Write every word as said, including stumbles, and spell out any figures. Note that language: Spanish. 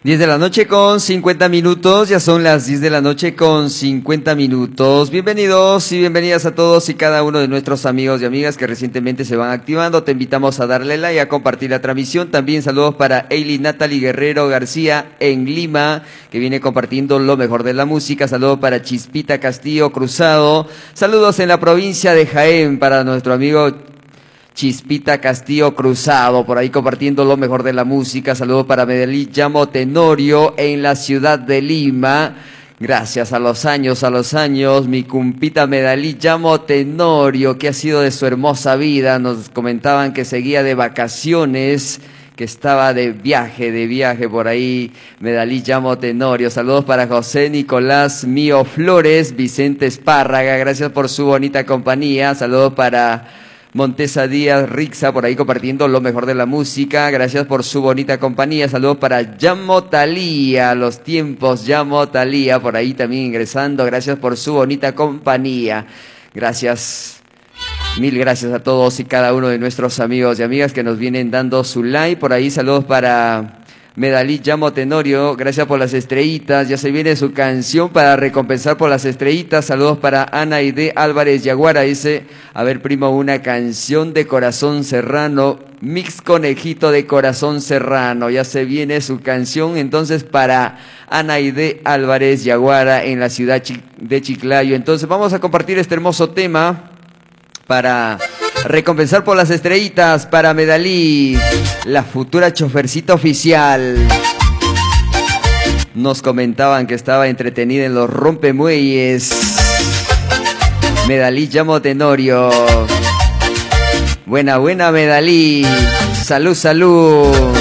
diez de la noche con cincuenta minutos, ya son las diez de la noche con cincuenta minutos. Bienvenidos y bienvenidas a todos y cada uno de nuestros amigos y amigas que recientemente se van activando. Te invitamos a darle like y a compartir la transmisión. También saludos para Eili Natalie Guerrero García en Lima, que viene compartiendo lo mejor de la música. Saludos para Chispita Castillo Cruzado. Saludos en la provincia de Jaén para nuestro amigo Chispita Castillo Cruzado, por ahí compartiendo lo mejor de la música. Saludos para Medellín Llamo Tenorio en la ciudad de Lima. Gracias a los años, a los años, mi cumpita Medellín Llamo Tenorio, ¿qué ha sido de su hermosa vida? Nos comentaban que seguía de vacaciones, que estaba de viaje, de viaje por ahí, Medellín Llamo Tenorio. Saludos para José Nicolás Mío Flores, Vicente Espárraga, gracias por su bonita compañía. Saludos para Montesa Díaz Rixa, por ahí compartiendo lo mejor de la música. Gracias por su bonita compañía. Saludos para Llamo Talía, los tiempos Llamo Talía, por ahí también ingresando. Gracias por su bonita compañía. Gracias, mil gracias a todos y cada uno de nuestros amigos y amigas que nos vienen dando su like. Por ahí saludos para Medellín Llamo Tenorio, gracias por las estrellitas. Ya se viene su canción para recompensar por las estrellitas. Saludos para Ana Aide Álvarez Yaguara, dice, a ver primo, una canción de Corazón Serrano, mix conejito de Corazón Serrano. Ya se viene su canción entonces para Ana Aide Álvarez Yaguara en la ciudad de Chiclayo. Entonces vamos a compartir este hermoso tema para recompensar por las estrellitas para Medellín, la futura chofercita oficial. Nos comentaban que estaba entretenida en los rompemuelles. Medellín Llamo Tenorio. Buena, buena Medellín. Salud, salud.